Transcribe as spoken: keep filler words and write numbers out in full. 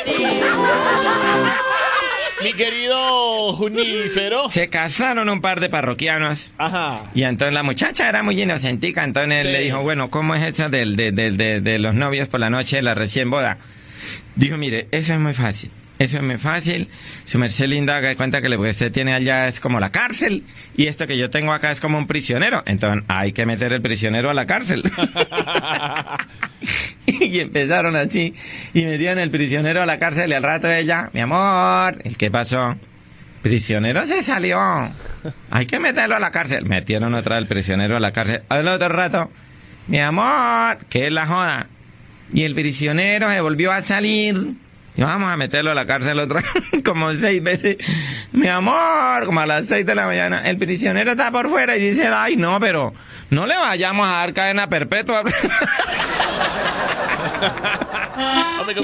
Mi querido Junífero. Se casaron un par de parroquianos. Ajá. Y entonces la muchacha era muy inocentica, entonces Sí. él le dijo, bueno, ¿cómo es eso del, de, de, de, de los novios por la noche de la recién boda? Dijo, mire, eso es muy fácil. Eso es muy fácil. Su merced linda, haga de cuenta que lo que usted tiene allá es como la cárcel. Y esto que yo tengo acá es como un prisionero. Entonces hay que meter el prisionero a la cárcel. Y empezaron así. Y metieron el prisionero a la cárcel y al rato ella, mi amor, ¿el qué pasó? Prisionero se salió. Hay que meterlo a la cárcel. Metieron otra vez el prisionero a la cárcel. Al otro rato, mi amor, ¿qué es la joda? Y el prisionero se volvió a salir. Y vamos a meterlo a la cárcel otra como seis veces. Mi amor, como a las seis de la mañana. El prisionero está por fuera y dice, ay, no, pero no le vayamos a dar cadena perpetua.